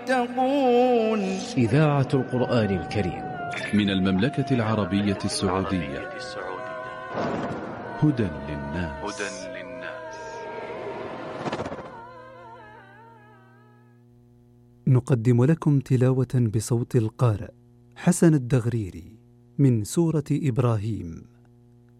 تقون. إذاعة القرآن الكريم من المملكة العربية السعودية. هدى للناس. نقدم لكم تلاوة بصوت القارئ حسن الدغريري من سورة إبراهيم.